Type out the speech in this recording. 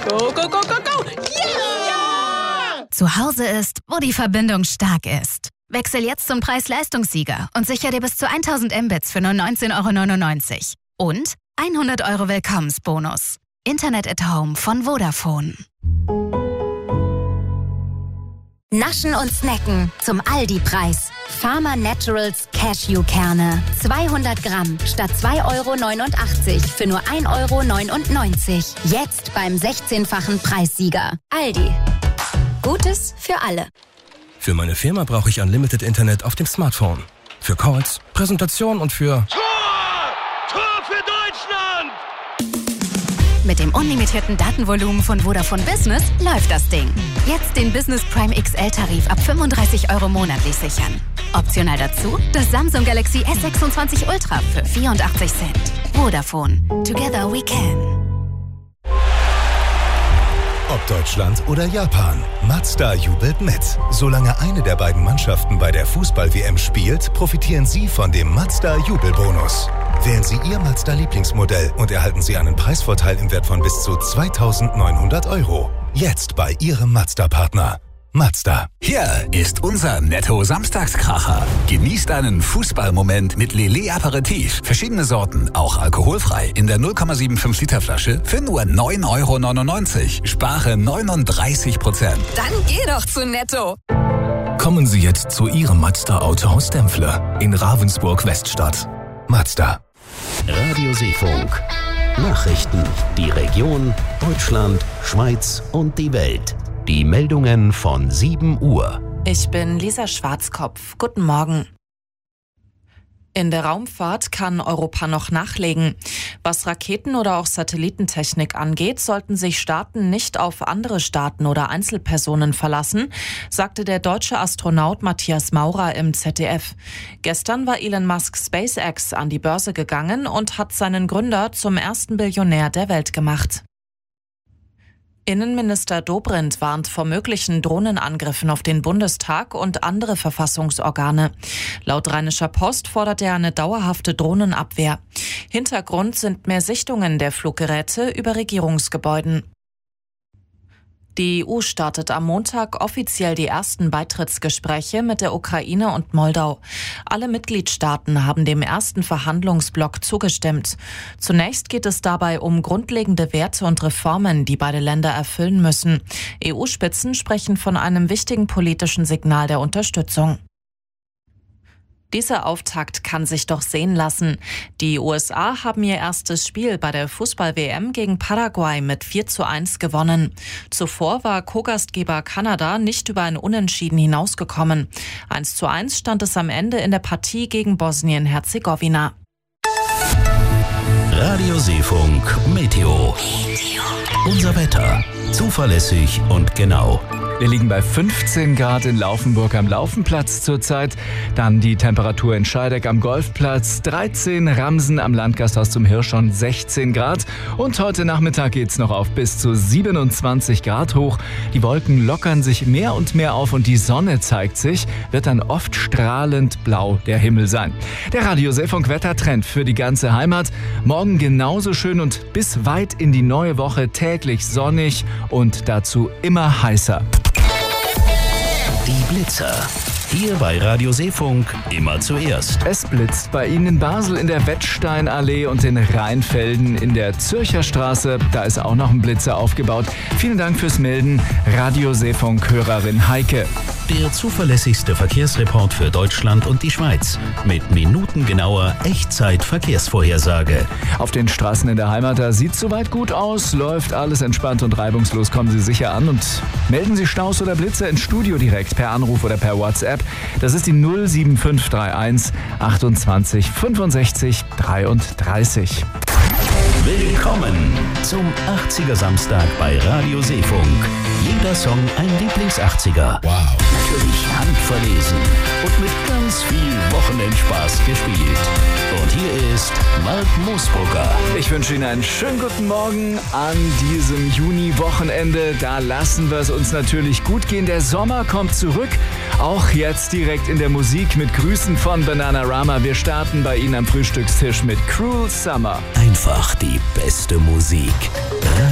Go, go, go, go, go! Yeah! Zu Hause ist, wo die Verbindung stark ist. Wechsel jetzt zum Preis-Leistungssieger und sichere dir bis zu 1000 Mbits für nur 19,99 €. Und 100 € Willkommensbonus. Internet at Home von Vodafone. Naschen und snacken zum Aldi-Preis. Farmer Naturals Cashewkerne. 200 Gramm statt 2,89 € für nur 1,99 €. Jetzt beim 16-fachen Preissieger. Aldi. Gutes für alle. Für meine Firma brauche ich Unlimited Internet auf dem Smartphone. Für Calls, Präsentation und für... Tor für Deutschland! Mit dem unlimitierten Datenvolumen von Vodafone Business läuft das Ding. Jetzt den Business Prime XL-Tarif ab 35 € monatlich sichern. Optional dazu das Samsung Galaxy S26 Ultra für 84 Cent. Vodafone. Together we can. Ob Deutschland oder Japan, Mazda jubelt mit. Solange eine der beiden Mannschaften bei der Fußball-WM spielt, profitieren Sie von dem Mazda-Jubelbonus. Wählen Sie Ihr Mazda-Lieblingsmodell und erhalten Sie einen Preisvorteil im Wert von bis zu 2.900 €. Jetzt bei Ihrem Mazda-Partner. Mazda. Hier ist unser Netto-Samstagskracher. Genießt einen Fußballmoment mit Lillet Aperitif. Verschiedene Sorten, auch alkoholfrei. In der 0,75 Liter Flasche für nur 9,99 €. Spare 39%. Dann geh doch zu Netto. Kommen Sie jetzt zu Ihrem Mazda Autohaus Dempfle in Ravensburg-Weststadt. Mazda. Radio Seefunk. Nachrichten, die Region, Deutschland, Schweiz und die Welt. Die Meldungen von 7 Uhr. Ich bin Lisa Schwarzkopf. Guten Morgen. In der Raumfahrt kann Europa noch nachlegen. Was Raketen- oder auch Satellitentechnik angeht, sollten sich Staaten nicht auf andere Staaten oder Einzelpersonen verlassen, sagte der deutsche Astronaut Matthias Maurer im ZDF. Gestern war Elon Musk SpaceX an die Börse gegangen und hat seinen Gründer zum ersten Billionär der Welt gemacht. Innenminister Dobrindt warnt vor möglichen Drohnenangriffen auf den Bundestag und andere Verfassungsorgane. Laut Rheinischer Post fordert er eine dauerhafte Drohnenabwehr. Hintergrund sind mehr Sichtungen der Fluggeräte über Regierungsgebäuden. Die EU startet am Montag offiziell die ersten Beitrittsgespräche mit der Ukraine und Moldau. Alle Mitgliedstaaten haben dem ersten Verhandlungsblock zugestimmt. Zunächst geht es dabei um grundlegende Werte und Reformen, die beide Länder erfüllen müssen. EU-Spitzen sprechen von einem wichtigen politischen Signal der Unterstützung. Dieser Auftakt kann sich doch sehen lassen. Die USA haben ihr erstes Spiel bei der Fußball-WM gegen Paraguay mit 4:1 gewonnen. Zuvor war Co-Gastgeber Kanada nicht über ein Unentschieden hinausgekommen. 1:1 stand es am Ende in der Partie gegen Bosnien-Herzegowina. Radio Seefunk Meteo. Unser Wetter. Zuverlässig und genau. Wir liegen bei 15 Grad in Laufenburg am Laufenplatz zurzeit. Dann die Temperatur in Scheideck am Golfplatz, 13 Ramsen am Landgasthaus zum Hirschhorn, 16 Grad. Und heute Nachmittag geht's noch auf bis zu 27 Grad hoch. Die Wolken lockern sich mehr und mehr auf und die Sonne zeigt sich. Wird dann oft strahlend blau der Himmel sein. Der Radio Seefunk Wettertrend für die ganze Heimat. Morgen genauso schön und bis weit in die neue Woche täglich sonnig und dazu immer heißer. Die Blitzer. Hier bei Radio Seefunk immer zuerst. Es blitzt bei Ihnen in Basel in der Wettsteinallee und in Rheinfelden in der Zürcher Straße. Da ist auch noch ein Blitzer aufgebaut. Vielen Dank fürs Melden. Radio Seefunk-Hörerin Heike. Der zuverlässigste Verkehrsreport für Deutschland und die Schweiz. Mit minutengenauer Echtzeit-Verkehrsvorhersage. Auf den Straßen in der Heimat, da sieht soweit gut aus. Läuft alles entspannt und reibungslos. Kommen Sie sicher an und melden Sie Staus oder Blitzer ins Studio direkt per Anruf oder per WhatsApp. Das ist die 07531 28 65 33. Willkommen zum 80er Samstag bei Radio Seefunk. Jeder Song ein Lieblings-80er. Wow. Natürlich handverlesen und mit ganz viel Wochenendspaß gespielt. Und hier ist Mark Moosbrugger. Ich wünsche Ihnen einen schönen guten Morgen an diesem Juni-Wochenende. Da lassen wir es uns natürlich gut gehen. Der Sommer kommt zurück. Auch jetzt direkt in der Musik mit Grüßen von Bananarama. Wir starten bei Ihnen am Frühstückstisch mit Cruel Summer. Einfach die beste Musik.